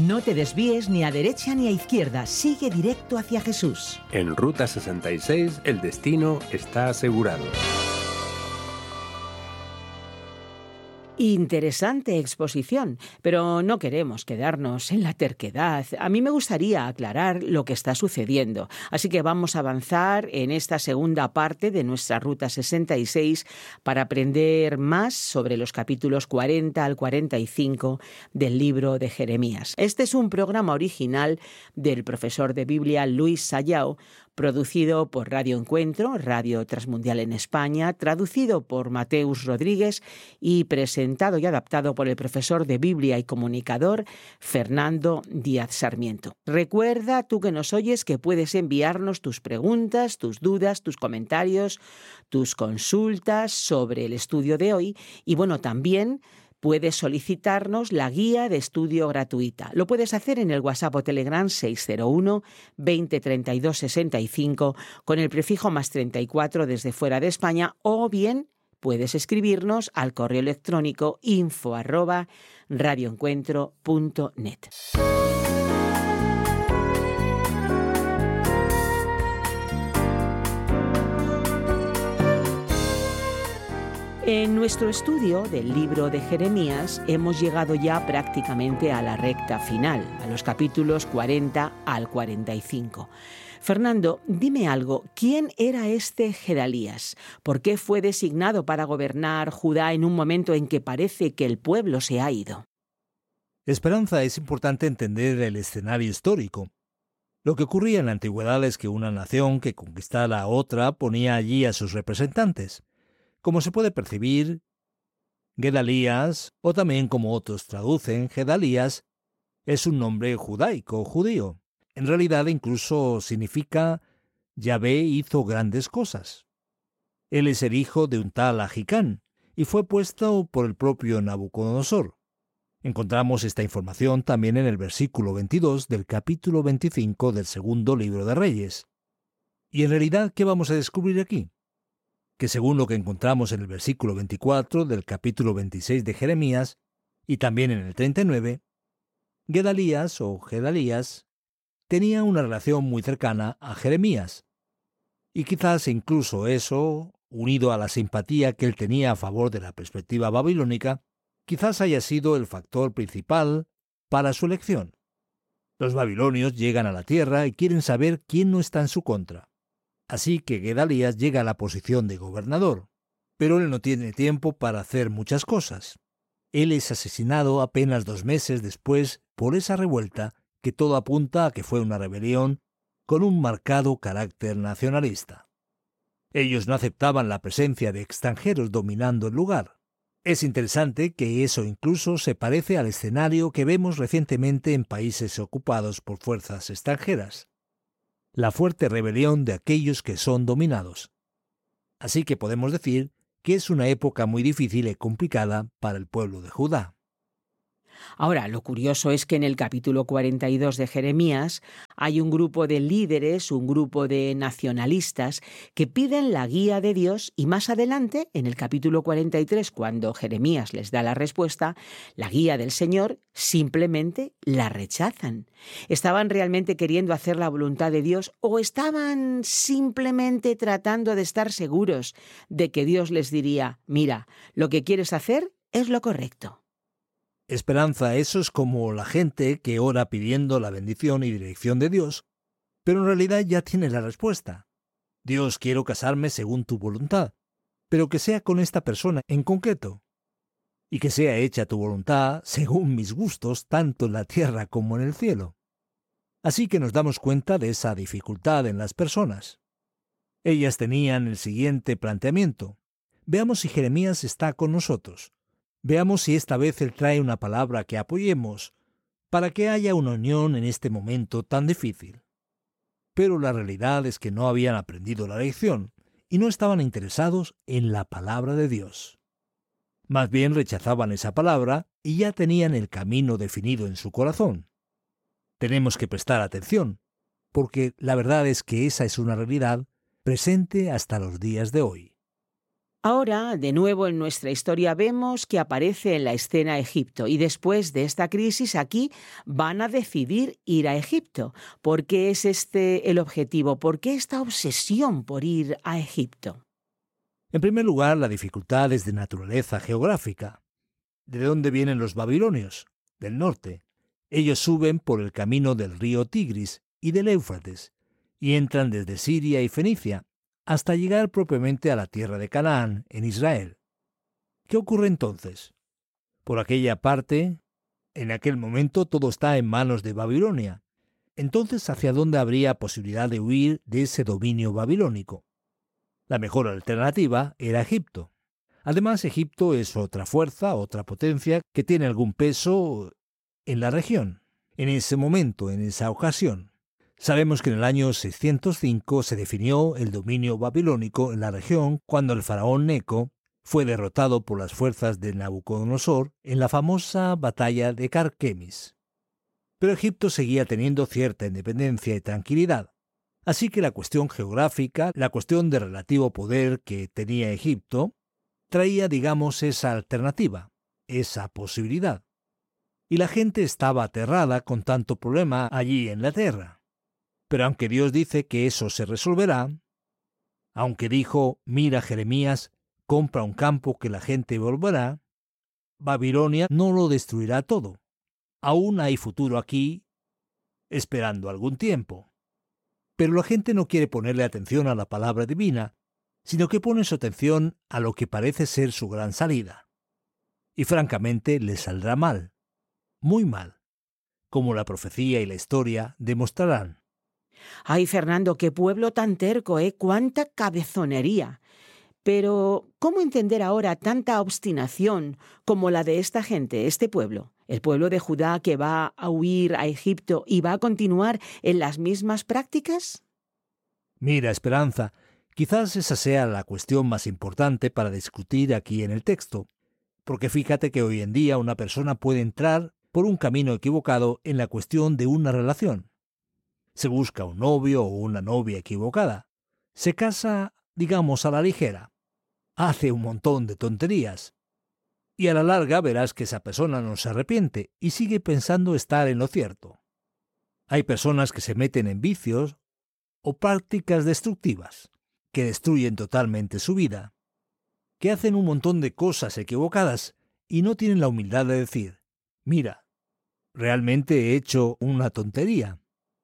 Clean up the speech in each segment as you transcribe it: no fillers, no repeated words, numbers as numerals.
No te desvíes ni a derecha ni a izquierda, sigue directo hacia Jesús. En Ruta 66 el destino está asegurado. Interesante exposición, pero no queremos quedarnos en la terquedad. A mí me gustaría aclarar lo que está sucediendo, así que vamos a avanzar en esta segunda parte de nuestra Ruta 66 para aprender más sobre los capítulos 40 al 45 del libro de Jeremías. Este es un programa original del profesor de Biblia Luis Sayao, producido por Radio Encuentro, Radio Transmundial en España, traducido por Mateus Rodríguez y presentado y adaptado por el profesor de Biblia y comunicador Fernando Díaz Sarmiento. Recuerda, tú que nos oyes, que puedes enviarnos tus preguntas, tus dudas, tus comentarios, tus consultas sobre el estudio de hoy y también puedes solicitarnos la guía de estudio gratuita. Lo puedes hacer en el WhatsApp o Telegram 601 20 32 65 con el prefijo +34 desde fuera de España, o bien puedes escribirnos al correo electrónico info@radioencuentro.net. En nuestro estudio del libro de Jeremías hemos llegado ya prácticamente a la recta final, a los capítulos 40 al 45. Fernando, dime algo, ¿quién era este Gedalías? ¿Por qué fue designado para gobernar Judá en un momento en que parece que el pueblo se ha ido? Esperanza, es importante entender el escenario histórico. Lo que ocurría en la antigüedad es que una nación que conquistara a otra ponía allí a sus representantes. Como se puede percibir, Gedalías, o también como otros traducen, Gedalías, es un nombre judaico, judío. En realidad incluso significa Yahvé hizo grandes cosas. Él es el hijo de un tal Agicán y fue puesto por el propio Nabucodonosor. Encontramos esta información también en el versículo 22 del capítulo 25 del segundo libro de Reyes. Y en realidad, ¿qué vamos a descubrir aquí? Que según lo que encontramos en el versículo 24 del capítulo 26 de Jeremías y también en el 39, Gedalías o Gedalías tenía una relación muy cercana a Jeremías. Y quizás incluso eso, unido a la simpatía que él tenía a favor de la perspectiva babilónica, quizás haya sido el factor principal para su elección. Los babilonios llegan a la tierra y quieren saber quién no está en su contra. Así que Gedalías llega a la posición de gobernador, pero él no tiene tiempo para hacer muchas cosas. Él es asesinado apenas 2 meses después por esa revuelta que todo apunta a que fue una rebelión con un marcado carácter nacionalista. Ellos no aceptaban la presencia de extranjeros dominando el lugar. Es interesante que eso incluso se parece al escenario que vemos recientemente en países ocupados por fuerzas extranjeras. La fuerte rebelión de aquellos que son dominados. Así que podemos decir que es una época muy difícil y complicada para el pueblo de Judá. Ahora, lo curioso es que en el capítulo 42 de Jeremías hay un grupo de líderes, un grupo de nacionalistas que piden la guía de Dios y más adelante, en el capítulo 43, cuando Jeremías les da la respuesta, la guía del Señor, simplemente la rechazan. ¿Estaban realmente queriendo hacer la voluntad de Dios o estaban simplemente tratando de estar seguros de que Dios les diría, mira, lo que quieres hacer es lo correcto? Esperanza, eso es como la gente que ora pidiendo la bendición y dirección de Dios, pero en realidad ya tiene la respuesta. Dios, quiero casarme según tu voluntad, pero que sea con esta persona en concreto, y que sea hecha tu voluntad según mis gustos, tanto en la tierra como en el cielo. Así que nos damos cuenta de esa dificultad en las personas. Ellas tenían el siguiente planteamiento. Veamos si Jeremías está con nosotros. Veamos si esta vez él trae una palabra que apoyemos, para que haya una unión en este momento tan difícil. Pero la realidad es que no habían aprendido la lección y no estaban interesados en la palabra de Dios. Más bien rechazaban esa palabra y ya tenían el camino definido en su corazón. Tenemos que prestar atención, porque la verdad es que esa es una realidad presente hasta los días de hoy. Ahora, de nuevo en nuestra historia, vemos que aparece en la escena Egipto y después de esta crisis aquí van a decidir ir a Egipto. ¿Por qué es este el objetivo? ¿Por qué esta obsesión por ir a Egipto? En primer lugar, la dificultad es de naturaleza geográfica. ¿De dónde vienen los babilonios? Del norte. Ellos suben por el camino del río Tigris y del Éufrates y entran desde Siria y Fenicia hasta llegar propiamente a la tierra de Canaán, en Israel. ¿Qué ocurre entonces? Por aquella parte, en aquel momento todo está en manos de Babilonia. Entonces, ¿hacia dónde habría posibilidad de huir de ese dominio babilónico? La mejor alternativa era Egipto. Además, Egipto es otra fuerza, otra potencia que tiene algún peso en la región, en ese momento, en esa ocasión. Sabemos que en el año 605 se definió el dominio babilónico en la región cuando el faraón Neco fue derrotado por las fuerzas de Nabucodonosor en la famosa batalla de Carquemis. Pero Egipto seguía teniendo cierta independencia y tranquilidad. Así que la cuestión geográfica, la cuestión de relativo poder que tenía Egipto, traía, digamos, esa alternativa, esa posibilidad. Y la gente estaba aterrada con tanto problema allí en la tierra. Pero aunque Dios dice que eso se resolverá, aunque dijo, mira Jeremías, compra un campo que la gente volverá, Babilonia no lo destruirá todo. Aún hay futuro aquí, esperando algún tiempo. Pero la gente no quiere ponerle atención a la palabra divina, sino que pone su atención a lo que parece ser su gran salida. Y francamente le saldrá mal, muy mal, como la profecía y la historia demostrarán. Ay, Fernando, qué pueblo tan terco, ¿eh? ¡Cuánta cabezonería! Pero, ¿cómo entender ahora tanta obstinación como la de esta gente, este pueblo? El pueblo de Judá que va a huir a Egipto y va a continuar en las mismas prácticas. Mira, Esperanza, quizás esa sea la cuestión más importante para discutir aquí en el texto, porque fíjate que hoy en día una persona puede entrar por un camino equivocado en la cuestión de una relación. Se busca un novio o una novia equivocada. Se casa, digamos, a la ligera. Hace un montón de tonterías. Y a la larga verás que esa persona no se arrepiente y sigue pensando estar en lo cierto. Hay personas que se meten en vicios o prácticas destructivas, que destruyen totalmente su vida, que hacen un montón de cosas equivocadas y no tienen la humildad de decir, mira, realmente he hecho una tontería.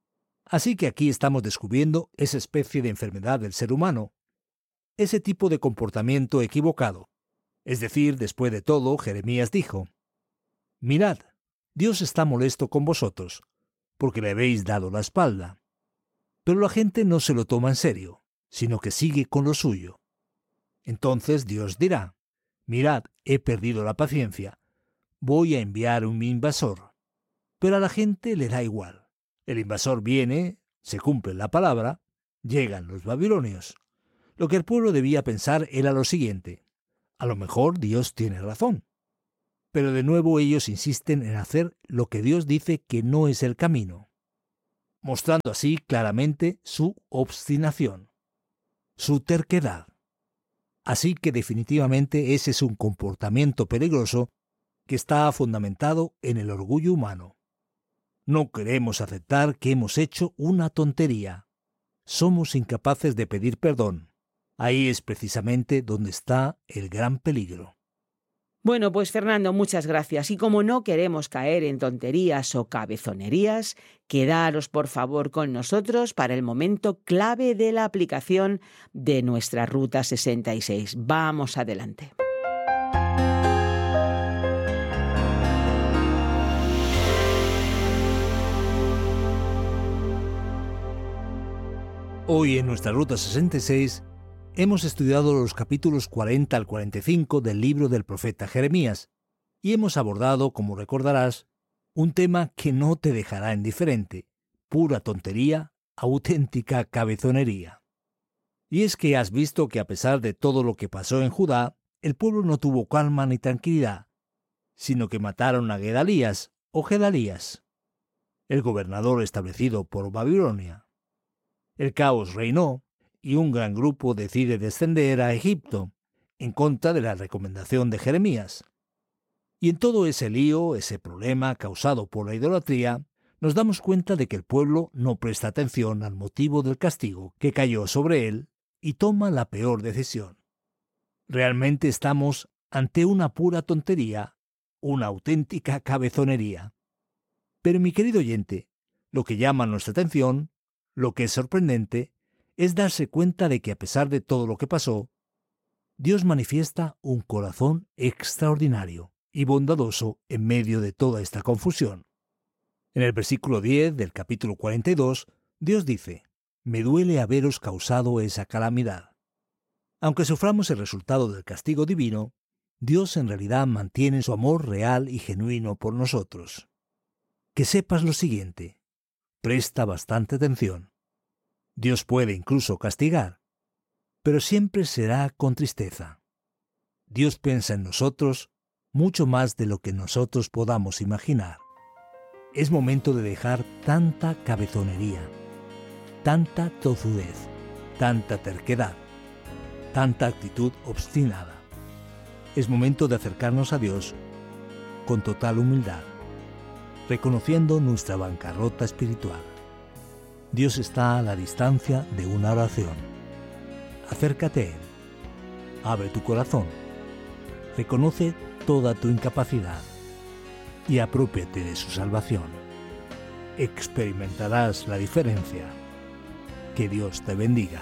Así que aquí estamos descubriendo esa especie de enfermedad del ser humano, ese tipo de comportamiento equivocado. Es decir, después de todo, Jeremías dijo, mirad, Dios está molesto con vosotros, porque le habéis dado la espalda. Pero la gente no se lo toma en serio, sino que sigue con lo suyo. Entonces Dios dirá, mirad, he perdido la paciencia, voy a enviar un invasor. Pero a la gente le da igual. El invasor viene, se cumple la palabra, llegan los babilonios. Lo que el pueblo debía pensar era lo siguiente, a lo mejor Dios tiene razón. Pero de nuevo ellos insisten en hacer lo que Dios dice que no es el camino, mostrando así claramente su obstinación, su terquedad. Así que definitivamente ese es un comportamiento peligroso que está fundamentado en el orgullo humano. No queremos aceptar que hemos hecho una tontería. Somos incapaces de pedir perdón. Ahí es precisamente donde está el gran peligro. Bueno, pues Fernando, muchas gracias. Y como no queremos caer en tonterías o cabezonerías, quedaros por favor con nosotros para el momento clave de la aplicación de nuestra Ruta 66. Vamos adelante. Hoy en nuestra Ruta 66 hemos estudiado los capítulos 40 al 45 del libro del profeta Jeremías y hemos abordado, como recordarás, un tema que no te dejará indiferente, pura tontería, auténtica cabezonería. Y es que has visto que a pesar de todo lo que pasó en Judá, el pueblo no tuvo calma ni tranquilidad, sino que mataron a Gedalías o Gedalías, el gobernador establecido por Babilonia. El caos reinó y un gran grupo decide descender a Egipto en contra de la recomendación de Jeremías. Y en todo ese lío, ese problema causado por la idolatría, nos damos cuenta de que el pueblo no presta atención al motivo del castigo que cayó sobre él y toma la peor decisión. Realmente estamos ante una pura tontería, una auténtica cabezonería. Pero mi querido oyente, lo que llama nuestra atención, lo que es sorprendente, es darse cuenta de que a pesar de todo lo que pasó, Dios manifiesta un corazón extraordinario y bondadoso en medio de toda esta confusión. En el versículo 10 del capítulo 42, Dios dice: «Me duele haberos causado esa calamidad». Aunque suframos el resultado del castigo divino, Dios en realidad mantiene su amor real y genuino por nosotros. Que sepas lo siguiente: presta bastante atención. Dios puede incluso castigar, pero siempre será con tristeza. Dios piensa en nosotros mucho más de lo que nosotros podamos imaginar. Es momento de dejar tanta cabezonería, tanta tozudez, tanta terquedad, tanta actitud obstinada. Es momento de acercarnos a Dios con total humildad, reconociendo nuestra bancarrota espiritual. Dios está a la distancia de una oración. Acércate a Él, abre tu corazón, reconoce toda tu incapacidad y aprópiate de su salvación. Experimentarás la diferencia. Que Dios te bendiga.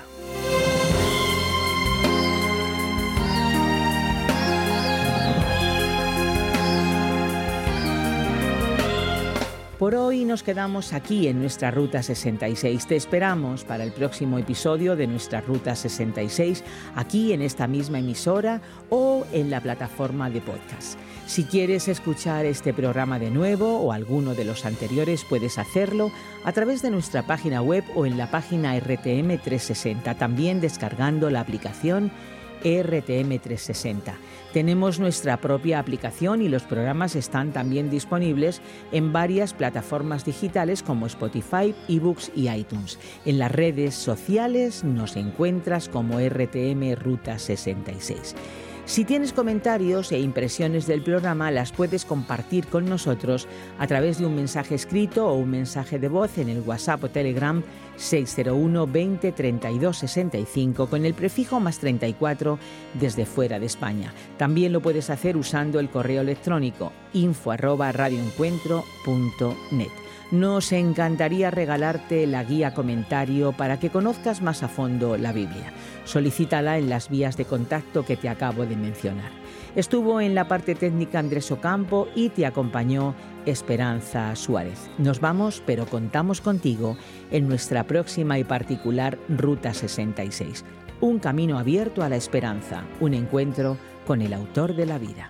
Por hoy nos quedamos aquí en nuestra Ruta 66. Te esperamos para el próximo episodio de nuestra Ruta 66, aquí en esta misma emisora o en la plataforma de podcast. Si quieres escuchar este programa de nuevo o alguno de los anteriores, puedes hacerlo a través de nuestra página web o en la página RTM 360, también descargando la aplicación RTM 360. Tenemos nuestra propia aplicación y los programas están también disponibles en varias plataformas digitales como Spotify, eBooks y iTunes. En las redes sociales nos encuentras como RTM Ruta 66. Si tienes comentarios e impresiones del programa, las puedes compartir con nosotros a través de un mensaje escrito o un mensaje de voz en el WhatsApp o Telegram 601 20 32 65 con el prefijo +34 desde fuera de España. También lo puedes hacer usando el correo electrónico info@radioencuentro.net. Nos encantaría regalarte la guía comentario para que conozcas más a fondo la Biblia. Solicítala en las vías de contacto que te acabo de mencionar. Estuvo en la parte técnica Andrés Ocampo y te acompañó Esperanza Suárez. Nos vamos, pero contamos contigo en nuestra próxima y particular Ruta 66. Un camino abierto a la esperanza, un encuentro con el autor de la vida.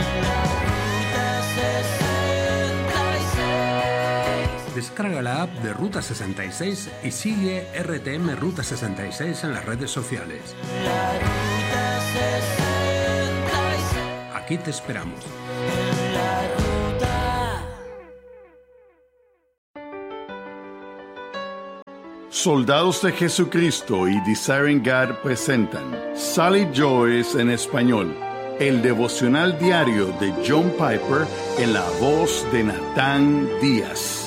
Descarga la app de Ruta 66 y sigue RTM Ruta 66 en las redes sociales. Aquí te esperamos. Soldados de Jesucristo y Desiring God presentan Sally Joyce en español, el devocional diario de John Piper en la voz de Natán Díaz.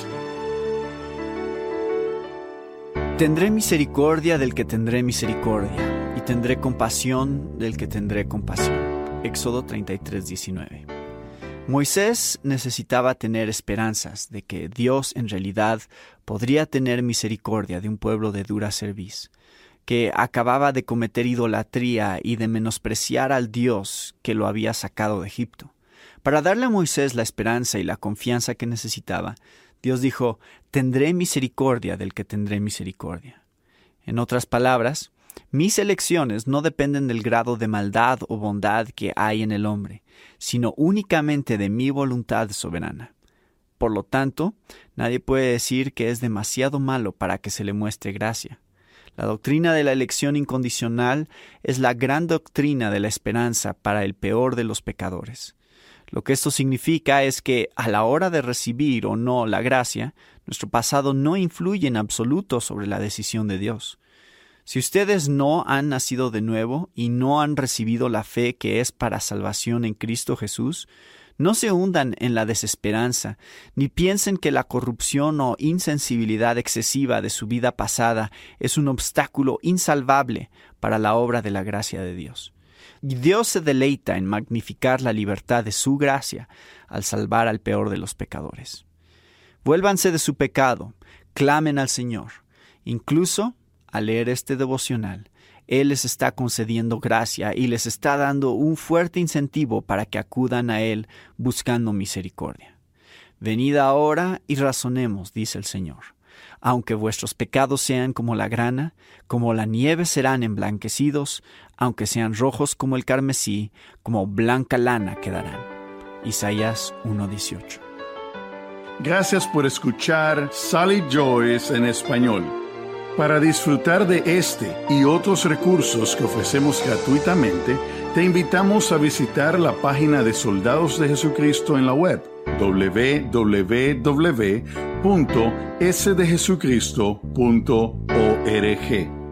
Tendré misericordia del que tendré misericordia, y tendré compasión del que tendré compasión. Éxodo 33:19. Moisés necesitaba tener esperanzas de que Dios en realidad podría tener misericordia de un pueblo de dura cerviz, que acababa de cometer idolatría y de menospreciar al Dios que lo había sacado de Egipto. Para darle a Moisés la esperanza y la confianza que necesitaba, Dios dijo: tendré misericordia del que tendré misericordia. En otras palabras, mis elecciones no dependen del grado de maldad o bondad que hay en el hombre, sino únicamente de mi voluntad soberana. Por lo tanto, nadie puede decir que es demasiado malo para que se le muestre gracia. La doctrina de la elección incondicional es la gran doctrina de la esperanza para el peor de los pecadores. Lo que esto significa es que a la hora de recibir o no la gracia, nuestro pasado no influye en absoluto sobre la decisión de Dios. Si ustedes no han nacido de nuevo y no han recibido la fe que es para salvación en Cristo Jesús, no se hundan en la desesperanza, ni piensen que la corrupción o insensibilidad excesiva de su vida pasada es un obstáculo insalvable para la obra de la gracia de Dios. Dios se deleita en magnificar la libertad de su gracia al salvar al peor de los pecadores. Vuélvanse de su pecado, clamen al Señor. Incluso, al leer este devocional, Él les está concediendo gracia y les está dando un fuerte incentivo para que acudan a Él buscando misericordia. Venid ahora y razonemos, dice el Señor. Aunque vuestros pecados sean como la grana, como la nieve serán emblanquecidos, aunque sean rojos como el carmesí, como blanca lana quedarán. Isaías 1:18. Gracias por escuchar Sally Joyce en español. Para disfrutar de este y otros recursos que ofrecemos gratuitamente, te invitamos a visitar la página de Soldados de Jesucristo en la web, www.sdejesucristo.org.